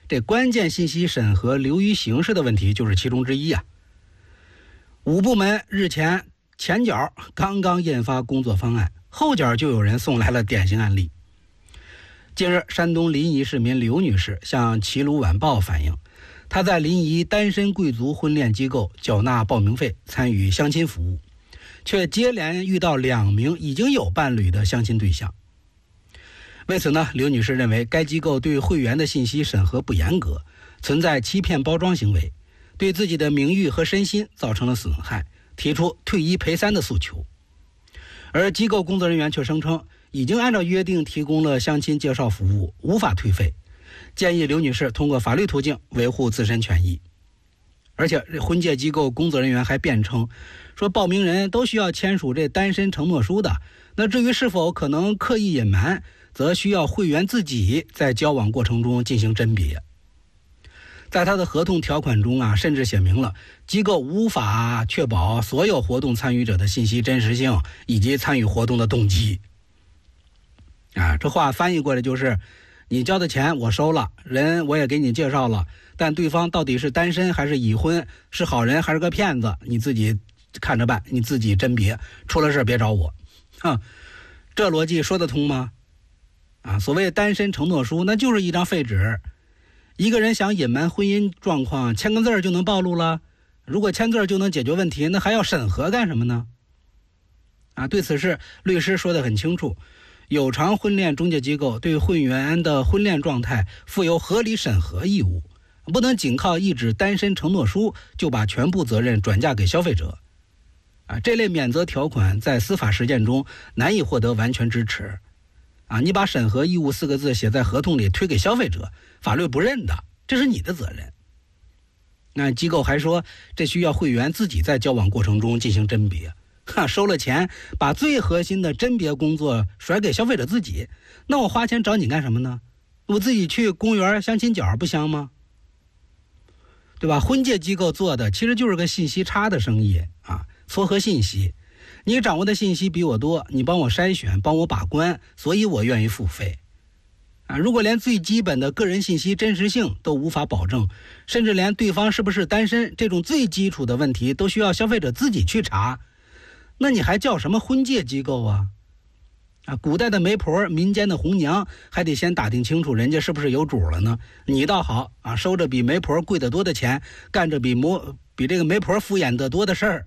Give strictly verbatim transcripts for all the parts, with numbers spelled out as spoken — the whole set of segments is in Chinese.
这关键信息审核流于形式的问题就是其中之一啊。五部门日前前脚刚刚印发工作方案，后脚就有人送来了典型案例。近日，山东临沂市民刘女士向齐鲁晚报反映，她在临沂单身贵族婚恋机构缴纳报名费参与相亲服务，却接连遇到两名已经有伴侣的相亲对象。为此呢，刘女士认为该机构对会员的信息审核不严格，存在欺骗包装行为，对自己的名誉和身心造成了损害，提出退一赔三的诉求。而机构工作人员却声称已经按照约定提供了相亲介绍服务，无法退费，建议刘女士通过法律途径维护自身权益。而且婚介机构工作人员还辩称说，报名人都需要签署这单身承诺书的，那至于是否可能刻意隐瞒，则需要会员自己在交往过程中进行甄别。在他的合同条款中啊，甚至写明了机构无法确保所有活动参与者的信息真实性以及参与活动的动机。啊，这话翻译过来就是，你交的钱我收了，人我也给你介绍了，但对方到底是单身还是已婚，是好人还是个骗子，你自己看着办，你自己甄别，出了事别找我。哼，这逻辑说得通吗？啊，所谓单身承诺书，那就是一张废纸。一个人想隐瞒婚姻状况，签个字儿就能暴露了。如果签字就能解决问题，那还要审核干什么呢？啊，对此事，律师说得很清楚，有偿婚恋中介机构对会员的婚恋状态负有合理审核义务，不能仅靠一纸单身承诺书就把全部责任转嫁给消费者。啊，这类免责条款在司法实践中难以获得完全支持。啊，你把审核义务四个字写在合同里推给消费者，法律不认的，这是你的责任。那机构还说，这需要会员自己在交往过程中进行甄别。哈，收了钱，把最核心的甄别工作甩给消费者自己，那我花钱找你干什么呢？我自己去公园相亲角不香吗？对吧？婚介机构做的其实就是个信息差的生意啊，撮合信息。你掌握的信息比我多，你帮我筛选，帮我把关，所以我愿意付费。啊，如果连最基本的个人信息真实性都无法保证，甚至连对方是不是单身这种最基础的问题都需要消费者自己去查，那你还叫什么婚介机构啊？啊，古代的媒婆、民间的红娘还得先打听清楚人家是不是有主了呢。你倒好啊，收着比媒婆贵得多的钱，干着比模比这个媒婆敷衍得多的事儿。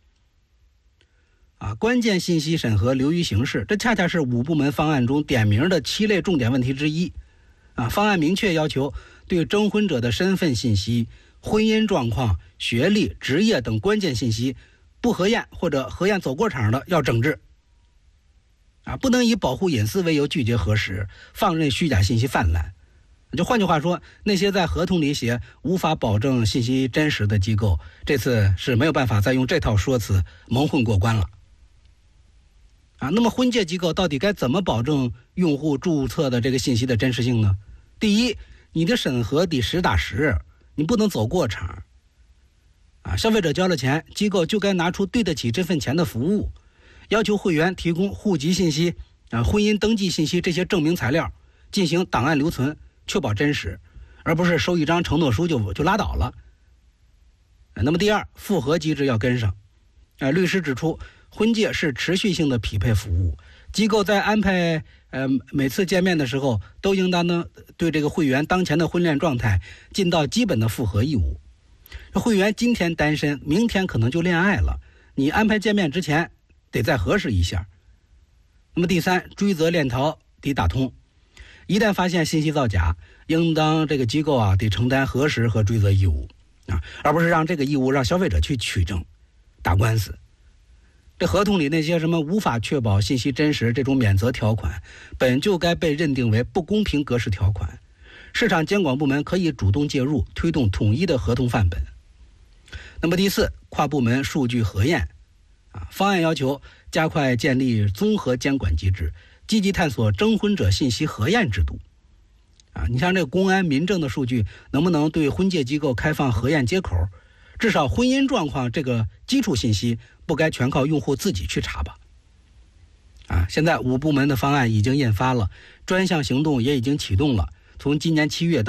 啊，关键信息审核流于形式，这恰恰是五部门方案中点名的七类重点问题之一。啊，方案明确要求对征婚者的身份信息、婚姻状况、学历、职业等关键信息，不核验或者核验走过场的要整治。啊，不能以保护隐私为由拒绝核实，放任虚假信息泛滥。就换句话说，那些在合同里写无法保证信息真实的机构，这次是没有办法再用这套说辞蒙混过关了。啊，那么婚介机构到底该怎么保证用户注册的这个信息的真实性呢？第一，你的审核得实打实，你不能走过场。啊，消费者交了钱，机构就该拿出对得起这份钱的服务，要求会员提供户籍信息、啊婚姻登记信息这些证明材料，进行档案留存，确保真实，而不是收一张承诺书就就拉倒了。那么第二，复核机制要跟上。啊，律师指出，婚介是持续性的匹配服务，机构在安排呃每次见面的时候，都应当呢对这个会员当前的婚恋状态尽到基本的复核义务。会员今天单身，明天可能就恋爱了，你安排见面之前得再核实一下。那么第三，追责链条得打通，一旦发现信息造假，应当这个机构啊得承担核实和追责义务啊，而不是让这个义务让消费者去取证打官司。这合同里那些什么无法确保信息真实这种免责条款，本就该被认定为不公平格式条款。市场监管部门可以主动介入，推动统一的合同范本。那么第四，跨部门数据核验。啊，方案要求加快建立综合监管机制，积极探索征婚者信息核验制度。啊，你像这个公安、民政的数据，能不能对婚介机构开放核验接口？至少婚姻状况这个基础信息不该全靠用户自己去查吧。啊，现在五部门的方案已经印发了，专项行动也已经启动了，从今年七月到